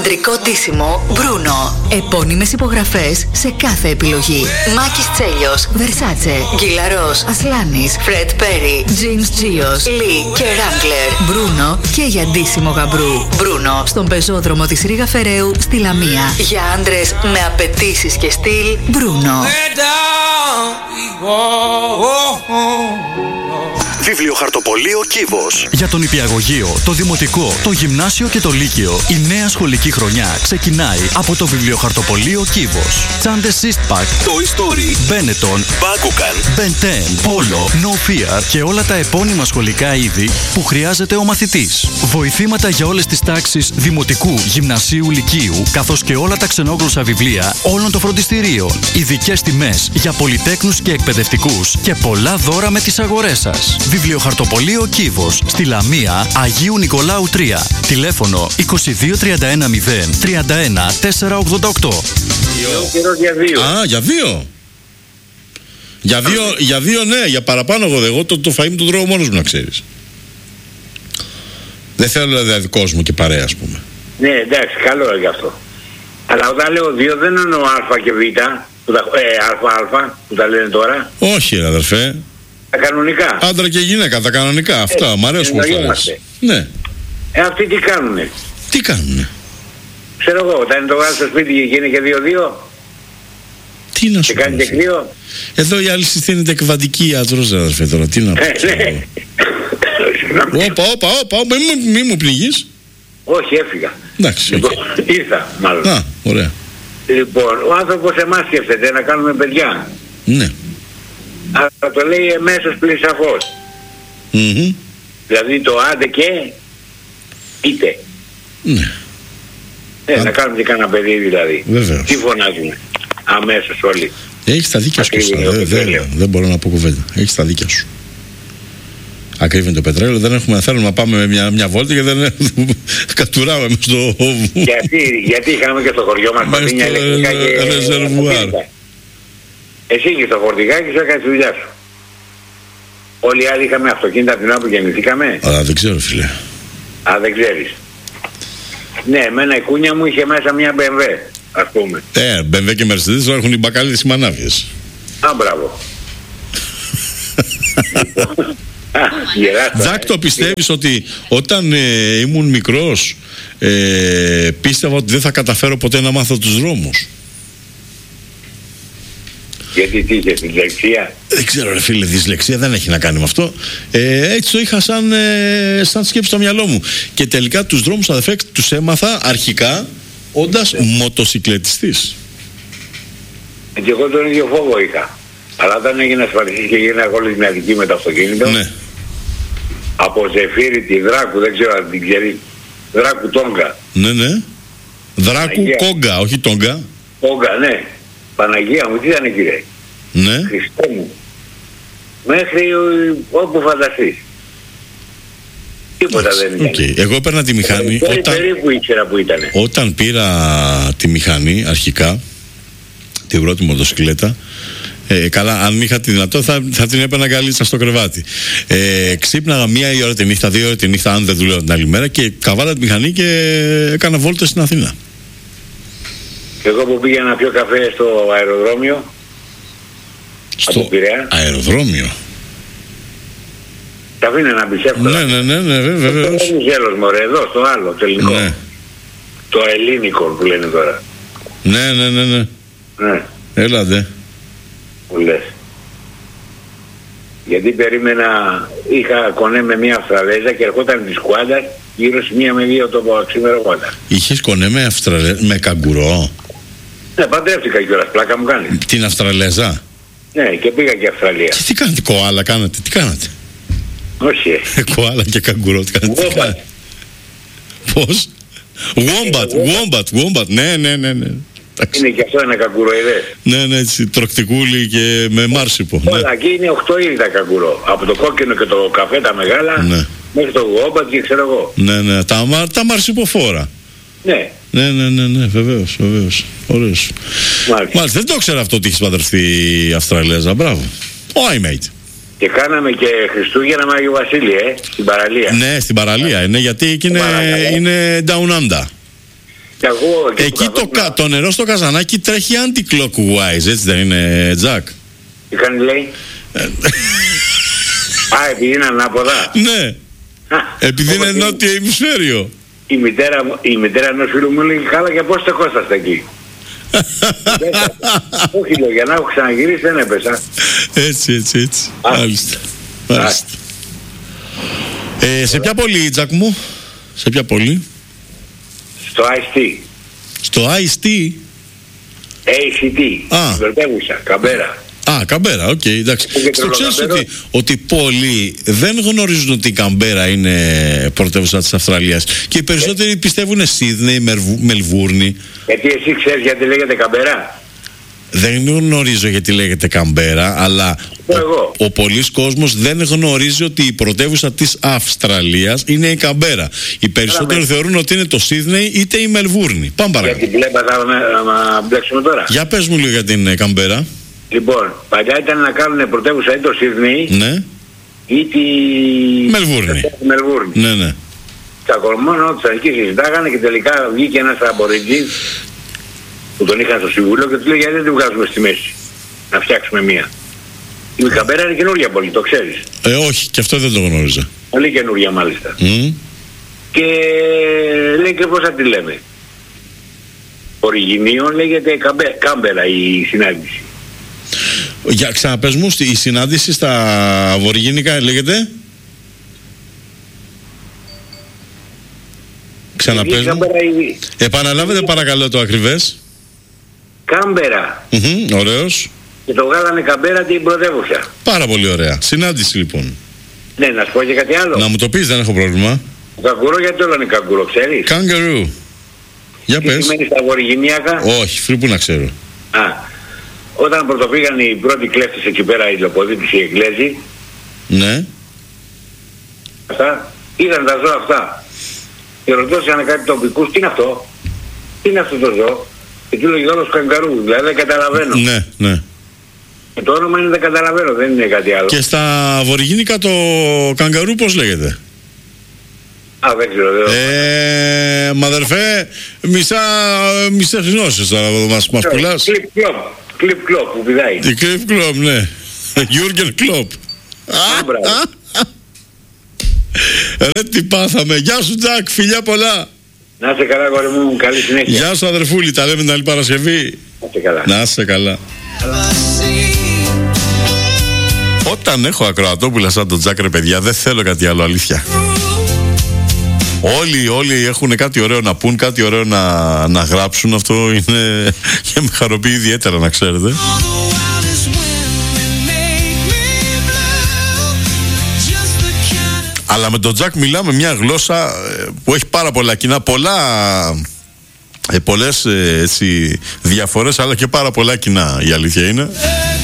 Ανδρικό ντύσιμο Bruno. Επώνυμες υπογραφές σε κάθε επιλογή. Μάκης Τσέλιος, Versace, Γκυλαρός, Ασλάνης, Fred Perry, James Gios, Lee και Wrangler. Bruno και για ντύσιμο γαμπρού. Bruno στον πεζόδρομο της Ρήγα Φεραίου στη Λαμία. Για άντρες με απαιτήσεις και στυλ Bruno. Βιβλιοχαρτοπωλείο Κύβος. Για τον νηπιαγωγείο, το δημοτικό, το γυμνάσιο και το λύκειο, η νέα σχολική χρονιά ξεκινάει από το Βιβλιοχαρτοπωλείο Κύβος. Τσάντες Eastpak, Toy Story, Benetton, Bakugan, Ben 10, Polo, No Fear και όλα τα επώνυμα σχολικά είδη που χρειάζεται ο μαθητής. Βοηθήματα για όλες τις τάξεις δημοτικού, γυμνασίου, λυκείου, καθώς και όλα τα ξενόγλωσσα βιβλία όλων των φροντιστηρίων. Ειδικές τιμές για πολυτέκνους και εκπαιδευτικούς και πολλά δώρα με τις αγορές σας. Βιβλιοχαρτοπωλείο Κύβος, στη Λαμία, Αγίου Νικολάου 3. Τηλέφωνο 2231 0 31 488. Α, για δύο. Για δύο, ναι, για παραπάνω εγώ το φαΐ μου το τρώω μόνος μου, να ξέρεις. Δεν θέλω δηλαδή κόσμο και παρέα, ας πούμε. Ναι, εντάξει, καλό γι' αυτό. Αλλά όταν λέω δύο δεν εννοώ α και β, α που τα λένε τώρα. Όχι, αδερφέ. Τα κανονικά. Άντρα και γυναίκα, τα κανονικά. Αυτά, μ' αρέσουν φορές. Ναι. Αυτοί τι κάνουνε. Τι κάνουνε. Ξέρω εγώ, όταν είναι το γάλα στο σπίτι και είναι και 2-2. Τι να σου και κάνει και κρύο. Εδώ η άλλη συστήνεται εκβατική ιατρός, αδερφέ, τώρα. Τι να πω. Όπα, μη μου πνιγείς. Όχι, έφυγα. Εντάξει. Λοιπόν, ήρθα μάλλον. Α, ωραία. Λοιπόν, ο άνθρωπος εμάς σκέφτεται να κάνουμε παιδιά. Ναι. Αλλά το λέει εμέσως πλην σαφώς. Δηλαδή το άντε και είτε. Ναι. Να κάνουμε και κανένα παιδί δηλαδή. Βεβαίως. Τι φωνάζουμε. Αμέσως όλοι. Έχεις τα δίκια σου. Δεν μπορώ να πω κουβέντα. Έχεις τα δίκια σου. Ακρίβει το πετρέλαιο, δεν έχουμε, θέλουμε να πάμε μια βόλτα και δεν κατουράμε μες στο... γιατί είχαμε και στο χωριό μας πατίνια ηλεκτρικά και ρεζερβουάρ. Εσύ και στο φορτηγάκι σου έκανες τη δουλειά σου. Όλοι οι άλλοι είχαμε αυτοκίνητα από την ώρα που γεννηθήκαμε. Αλλά δεν ξέρω, φίλε. Α, δεν ξέρεις. Ναι, εμένα η κούνια μου είχε μέσα μια BMW, ας πούμε. BMW και Mercedes έχουν οι μπακαλίδες οι μανάβιες. Α, μπράβο. Ζακ, το πιστεύεις ότι όταν ήμουν μικρός πίστευα ότι δεν θα καταφέρω ποτέ να μάθω τους δρόμους? Γιατί τι είχε, δυσλεξία? Δεν ξέρω, ρε φίλε, δυσλεξία δεν έχει να κάνει με αυτό. Έτσι το είχα σαν σκέψη στο μυαλό μου. Και τελικά τους δρόμους, αδερφέ, τους έμαθα αρχικά όντας μοτοσυκλετιστής. Και εγώ τον ίδιο φόβο είχα. Αλλά όταν έγινε ασφαλιστής και έγινε όλη την Αττική με το αυτοκίνητο, ναι. Από Ζεφύρι τη Δράκου, δεν ξέρω αν την ξέρει, Δράκου Τόγκα. Ναι. Δράκου Παναγία. Κόγκα, όχι Τόγκα. Τόγκα, ναι. Παναγία μου, τι ήταν κύριε? Ναι. Χριστέ μου. Μέχρι όπου φανταστείς. Τίποτα δεν ήταν. Okay. Εγώ έπαιρνα τη μηχανή. Περίπου ήξερα που ήταν. Όταν πήρα τη μηχανή αρχικά, την πρώτη μοτοσυκλέτα, καλά, αν είχα τη δυνατότητα θα την έπαιρνα καλύτσα στο κρεβάτι. Ξύπναγα 1 ώρα τη νύχτα, 2 ώρα τη νύχτα, αν δεν δουλεύω την άλλη μέρα, και καβάλα τη μηχανή και έκανα βόλτες στην Αθήνα. Εγώ που πήγαινα να πιω καφέ στο αεροδρόμιο. Στο αεροδρόμιο. Τα αφήνε να μπεις εύκολα. Ναι, βεβαίως. Δεν είναι γέλος μωρέ, εδώ στο άλλο, το ελληνικό. Ναι. Το ελληνικό που λένε τώρα. Ναι. Έλατε. Που λες. Γιατί περίμενα, είχα κονέ με μια Αυστραλέζα και ερχόταν της Κουάντας γύρω στις 1 με 2 το ξημερώματα. Είχες κονέ με με καγκουρό? Ναι, παντρεύτηκα κιόλας, πλάκα μου κάνει. Την Αυστραλέζα? Ναι, και πήγα και Αυστραλία. Και τι κάνετε, κοάλα κάνατε, τι κάνατε? Όχι. Κοάλα και καγκουρό, τι κάνατε? Πώς? Wombat, ναι. Είναι και αυτό ένα καγκουροειδές. Ναι, έτσι, τροκτικούλι και με μάρσιπο. Όλα εκεί είναι 8 είδη τα καγκουρό. Από το κόκκινο και το καφέ τα μεγάλα, ναι, μέχρι το γόμπατ και ξέρω εγώ. Ναι, τα μαρσιποφόρα. Ναι. Ναι, βεβαίως. Ωραίος. Μάλιστα, δεν το ξέρω αυτό ότι έχεις παντρευτεί Αυστραλέζα. Μπράβο. Mate. Και κάναμε και Χριστούγεννα με Άγιο Βασίλη, στην παραλία. Ναι, στην παραλία, ναι, γιατί εκεί είναι down under. Εκεί το νερό στο καζανάκι τρέχει anti-clockwise, έτσι δεν είναι, Τζακ? Τι κάνει, λέει? Επειδή είναι ανάποδα. Ναι. Επειδή είναι νότιο ημισφαίριο. Η μητέρα ενός φίλου μου λέει, καλά, και πώς στεκόσαστε εκεί? Όχι, λέω, για να έχω ξαναγυρίσει δεν έπεσα. Έτσι. Μάλιστα. Σε ποια πόλη, Τζακ μου? Σε ποια πόλη? Στο ICT. Στο ICT? ACT. Πρωτεύουσα, Καμπέρα. Καμπέρα, οκ, εντάξει. Στο ξέρεις ότι πολλοί δεν γνωρίζουν ότι η Καμπέρα είναι πρωτεύουσα της Αυστραλίας. Και οι περισσότεροι πιστεύουν Σίδνεϊ, Μελβούρνη. Γιατί εσύ ξέρεις γιατί λέγεται Καμπέρα? Δεν γνωρίζω γιατί λέγεται Καμπέρα, αλλά ο πολλής κόσμος δεν γνωρίζει ότι η πρωτεύουσα της Αυστραλίας είναι η Καμπέρα. Οι περισσότεροι θεωρούν ότι είναι το Σίδνεϊ είτε η Μελβούρνη. Πάμε παρακάτω. Για την πλέμπα θα μπλέξουμε τώρα. Για πες μου λίγο για την Καμπέρα. Λοιπόν, παλιά ήταν να κάνουν πρωτεύουσα ή το Σίδνεϊ, ναι, ή τη Μελβούρνη. Ναι. Τσακωμένο, τους αρχικοί συζητάγανε και τελικά βγήκε ένας αμποριτζής που τον είχαν στο συμβούλιο και του λέει, γιατί δεν τη βγάζουμε στη μέση, να φτιάξουμε μία. Η Καμπέρα είναι καινούργια πόλη, το ξέρεις? Όχι, και αυτό δεν το γνώριζα. Πολύ καινούργια μάλιστα. Και λέει, και πώς θα τη λέμε? Οριγινίων λέγεται Κάμπερα η συνάντηση. Για ξαναπες μου, η συνάντηση στα βορειγενικά λέγεται? Ξαναπες μου. Επαναλάβετε παρακαλώ το ακριβές. Κάμπερα. Ωραίος. Και το βγάλανε Καμπέρα την πρωτεύουσα. Πάρα πολύ ωραία. Συνάντηση λοιπόν. Ναι, να σου πω και κάτι άλλο. Να μου το πεις, δεν έχω πρόβλημα. Καγκουρό, γιατί το λένε καγκουρό, ξέρεις? Kangaroo. Για πες. Τι σημαίνει στα βορειγενειακά? Όχι, φρύπου να ξέρω. Όταν πρωτοπήγαν οι πρώτοι κλέφτες εκεί πέρα, οι Λοποδίτες, οι Εγγλέζοι. Ναι. Αυτά, είδαν τα ζώα αυτά. Και ρωτούσαν κάτι τοπικούς, τι είναι αυτό? Τι είναι αυτό το ζώο? Και του λέγει όλος καγκαρού, δηλαδή δεν καταλαβαίνω. Ναι. Και το όνομα είναι δεν καταλαβαίνω, δεν είναι κάτι άλλο. Και στα βορειγενικά το καγκαρού πώς λέγεται? Δεν ξέρω. Μαδερφέ, μισά γνώσεις τώρα μας πουλάς. Κλιπ Κλόπ που πηδάει. Η Κλιπ Κλόπ, ναι. Γιούργεν Κλόπ. Ρε τι πάθαμε. Γεια σου Τζακ, φιλιά πολλά. Να είσαι καλά, κορί μου, καλή συνέχεια. Γεια σου αδερφούλη, τα λέμε την άλλη Παρασκευή. Να είσαι καλά. Όταν έχω ακροατόπουλα σαν τον Τζακ, ρε παιδιά, δεν θέλω κάτι άλλο, αλήθεια. Όλοι έχουν κάτι ωραίο να πούν, κάτι ωραίο να γράψουν. Αυτό είναι και με χαροποιεί ιδιαίτερα, να ξέρετε. Αλλά με τον Τζακ μιλάμε μια γλώσσα που έχει πάρα πολλά κοινά, πολλές διαφορές, αλλά και πάρα πολλά κοινά, η αλήθεια είναι.